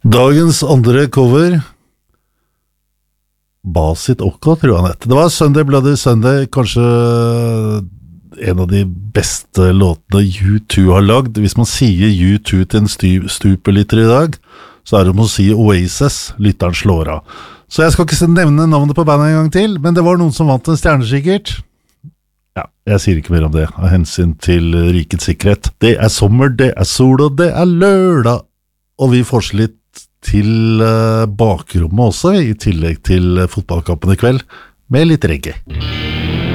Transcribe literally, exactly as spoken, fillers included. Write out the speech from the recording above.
Dagens andre cover Basit Okko, tror jeg han heter. Det var Sunday Bloody Sunday, kanskje en av de beste låtene U to har lagd. Hvis man sier U to til en stupelytter i dag, så er det om å si Oasis, lytteren slår av. Så jeg skal ikke nevne navnet på bandet en gang til, men det var noen som vant en stjerne sikkert. Ja, jeg sier ikke mer om det, av hensyn til rikets sikkerhet. Det er sommer, det er sol, og det er lørdag. Og vi får litt til uh, bakrommet også, i tillegg til uh, fotballkampen i kveld, med litt reggae.